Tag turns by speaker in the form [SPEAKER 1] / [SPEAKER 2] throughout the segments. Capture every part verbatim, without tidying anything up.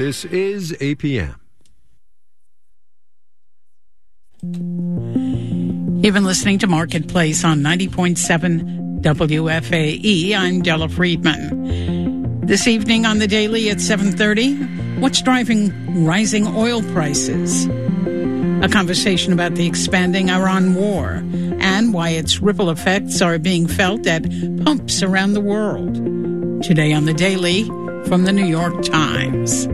[SPEAKER 1] This is A P M.
[SPEAKER 2] You've been listening to Marketplace on ninety point seven W F A E. I'm Della Friedman. This evening on the Daily at seven thirty, what's driving rising oil prices? A conversation about the expanding Iran war and why its ripple effects are being felt at pumps around the world. Today on the Daily from the New York Times.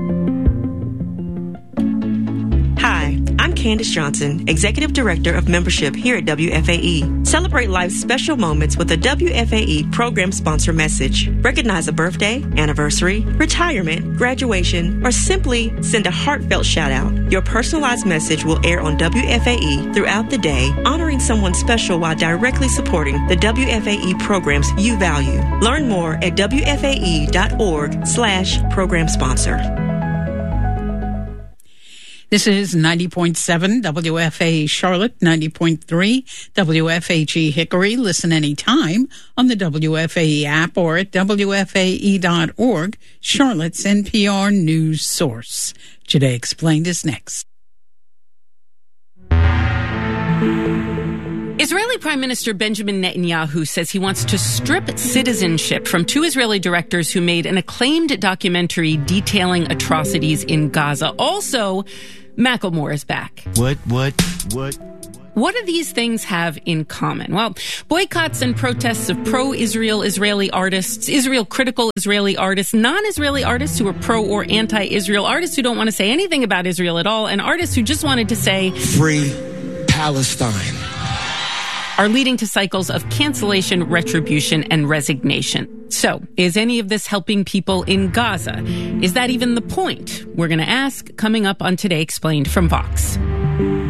[SPEAKER 3] Hi, I'm Candace Johnson, Executive Director of Membership here at W F A E. Celebrate life's special moments with a W F A E program sponsor message. Recognize a birthday, anniversary, retirement, graduation, or simply send a heartfelt shout out. Your personalized message will air on W F A E throughout the day, honoring someone special while directly supporting the W F A E programs you value. Learn more at W F A E dot org slash program sponsor.
[SPEAKER 2] This is ninety point seven W F A E Charlotte, ninety point three W F H E Hickory. Listen anytime on the W F A E app or at W F A E dot org, Charlotte's N P R news source. Today Explained is next.
[SPEAKER 4] Israeli Prime Minister Benjamin Netanyahu says he wants to strip citizenship from two Israeli directors who made an acclaimed documentary detailing atrocities in Gaza. Also, Macklemore is back.
[SPEAKER 5] What, what, what?
[SPEAKER 4] What do these things have in common? Well, boycotts and protests of pro-Israel Israeli artists, Israel-critical Israeli artists, non-Israeli artists who are pro or anti-Israel, artists who don't want to say anything about Israel at all, and artists who just wanted to say,
[SPEAKER 5] Free Palestine,
[SPEAKER 4] are leading to cycles of cancellation, retribution, and resignation. So, is any of this helping people in Gaza? Is that even the point? We're going to ask coming up on Today Explained from Vox.